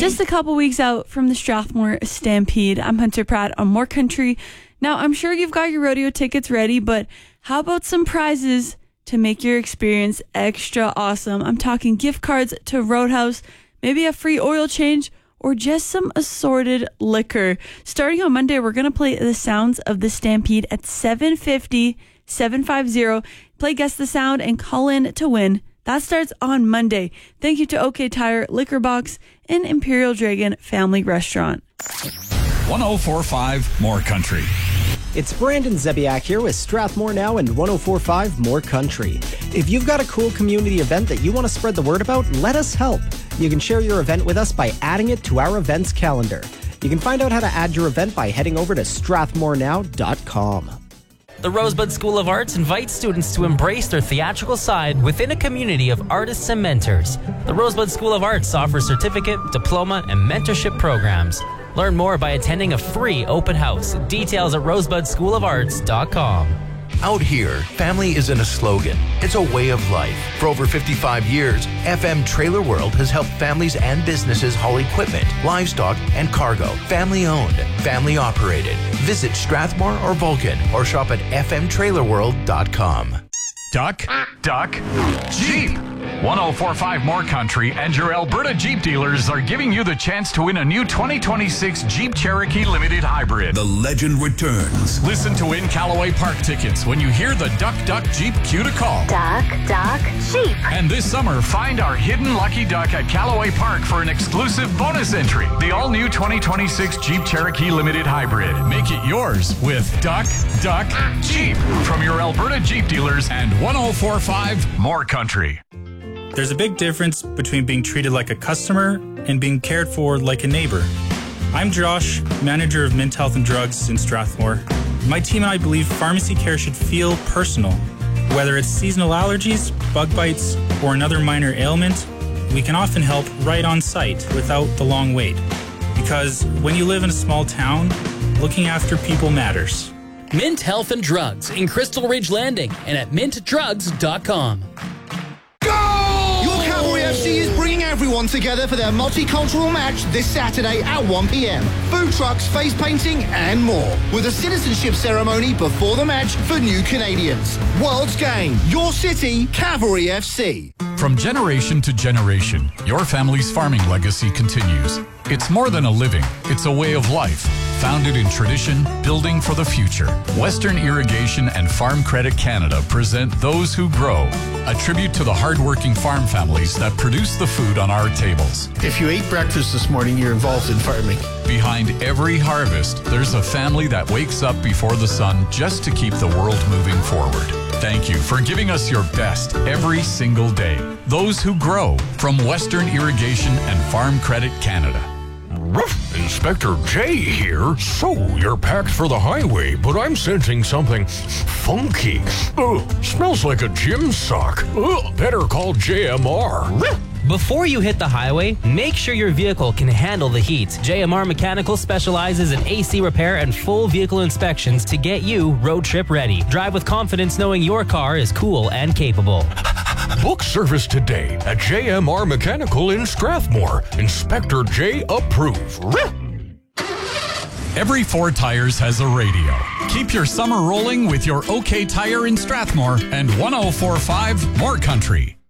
Just a couple weeks out from the Strathmore Stampede. I'm Hunter Pratt on More Country. Now, I'm sure you've got your rodeo tickets ready, but how about some prizes to make your experience extra awesome? I'm talking gift cards to Roadhouse, maybe a free oil change, or just some assorted liquor. Starting on Monday, we're going to play the sounds of the Stampede at 750-750. Play Guess the Sound and call in to win. That starts on Monday. Thank you to OK Tire, Liquor Box, and Imperial Dragon Family Restaurant. 104.5 More Country. It's Brandon Zebiak here with Strathmore Now and 104.5 More Country. If you've got a cool community event that you want to spread the word about, let us help. You can share your event with us by adding it to our events calendar. You can find out how to add your event by heading over to strathmorenow.com. The Rosebud School of Arts invites students to embrace their theatrical side within a community of artists and mentors. The Rosebud School of Arts offers certificate, diploma, and mentorship programs. Learn more by attending a free open house. Details at rosebudschoolofarts.com. Out here, family isn't a slogan, it's a way of life. For over 55 years, FM Trailer World has helped families and businesses haul equipment, livestock, and cargo. Family owned, family operated. Visit Strathmore or Vulcan or shop at fmtrailerworld.com. Duck, Jeep. 104.5 More Country and your Alberta Jeep dealers are giving you the chance to win a new 2026 Jeep Cherokee Limited Hybrid. The legend returns. Listen to win Callaway Park tickets when you hear the Duck Jeep cue to call. Duck, Jeep. And this summer, find our hidden lucky duck at Callaway Park for an exclusive bonus entry. The all-new 2026 Jeep Cherokee Limited Hybrid. Make it yours with Duck, Jeep. From your Alberta Jeep dealers and 104.5 More Country. There's a big difference between being treated like a customer and being cared for like a neighbor. I'm Josh, manager of Mint Health and Drugs in Strathmore. My team and I believe pharmacy care should feel personal. Whether it's seasonal allergies, bug bites, or another minor ailment, we can often help right on site without the long wait. Because when you live in a small town, looking after people matters. Mint Health and Drugs in Crystal Ridge Landing and at mintdrugs.com. FC is bringing everyone together for their multicultural match this Saturday at 1 p.m. Food trucks, face painting, and more. With a citizenship ceremony before the match for new Canadians. World's Game, your city, Cavalry FC. From generation to generation, your family's farming legacy continues. It's more than a living, it's a way of life. Founded in tradition, building for the future. Western Irrigation and Farm Credit Canada present Those Who Grow, a tribute to the hardworking farm families that produce the food on our tables. If you ate breakfast this morning, you're involved in farming. Behind every harvest, there's a family that wakes up before the sun just to keep the world moving forward. Thank you for giving us your best every single day. Those Who Grow, from Western Irrigation and Farm Credit Canada. Inspector J here. So, you're packed for the highway, but I'm sensing something funky. Smells like a gym sock. Better call JMR. Before you hit the highway, make sure your vehicle can handle the heat. JMR Mechanical specializes in AC repair and full vehicle inspections to get you road trip ready. Drive with confidence knowing your car is cool and capable. Book service today at JMR Mechanical in Strathmore. Inspector J approved. Every 4 Tires has a radio. Keep your summer rolling with your OK Tire in Strathmore and 104.5 More Country.